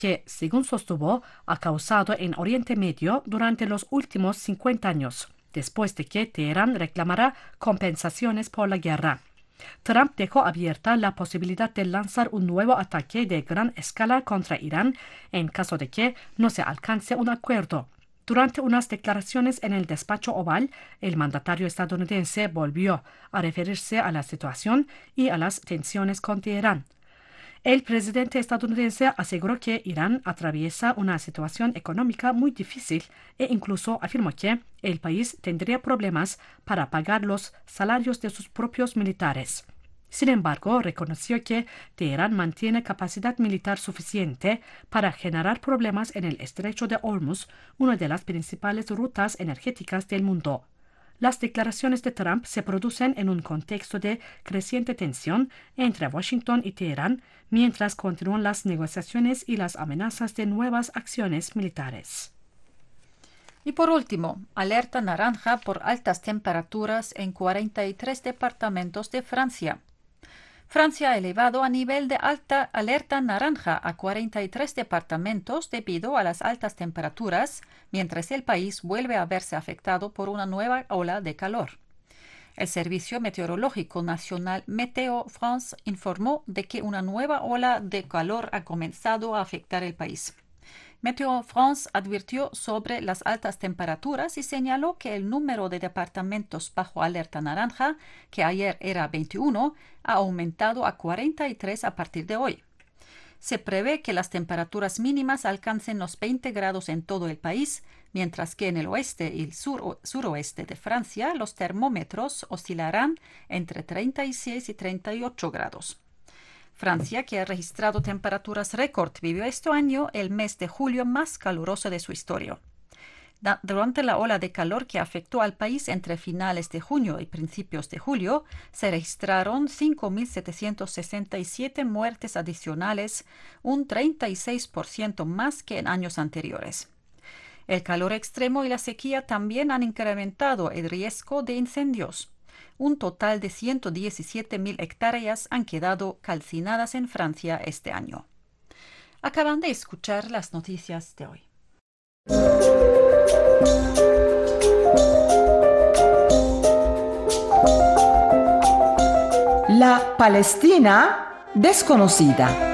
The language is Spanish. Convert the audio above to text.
que, según sostuvo, ha causado en Oriente Medio durante los últimos 50 años, después de que Teherán reclamará compensaciones por la guerra. Trump dejó abierta la posibilidad de lanzar un nuevo ataque de gran escala contra Irán en caso de que no se alcance un acuerdo. Durante unas declaraciones en el despacho oval, el mandatario estadounidense volvió a referirse a la situación y a las tensiones con Teherán. El presidente estadounidense aseguró que Irán atraviesa una situación económica muy difícil e incluso afirmó que el país tendría problemas para pagar los salarios de sus propios militares. Sin embargo, reconoció que Teherán mantiene capacidad militar suficiente para generar problemas en el estrecho de Hormuz, una de las principales rutas energéticas del mundo. Las declaraciones de Trump se producen en un contexto de creciente tensión entre Washington y Teherán, mientras continúan las negociaciones y las amenazas de nuevas acciones militares. Y por último, alerta naranja por altas temperaturas en 43 departamentos de Francia. Francia ha elevado a nivel de alta alerta naranja a 43 departamentos debido a las altas temperaturas, mientras el país vuelve a verse afectado por una nueva ola de calor. El Servicio Meteorológico Nacional Météo France informó de que una nueva ola de calor ha comenzado a afectar el país. Météo France advirtió sobre las altas temperaturas y señaló que el número de departamentos bajo alerta naranja, que ayer era 21, ha aumentado a 43 a partir de hoy. Se prevé que las temperaturas mínimas alcancen los 20 grados en todo el país, mientras que en el oeste y el suroeste de Francia los termómetros oscilarán entre 36 y 38 grados. Francia, que ha registrado temperaturas récord, vivió este año el mes de julio más caluroso de su historia. Durante la ola de calor que afectó al país entre finales de junio y principios de julio, se registraron 5.767 muertes adicionales, un 36% más que en años anteriores. El calor extremo y la sequía también han incrementado el riesgo de incendios. Un total de 117.000 hectáreas han quedado calcinadas en Francia este año. Acaban de escuchar las noticias de hoy. La Palestina desconocida.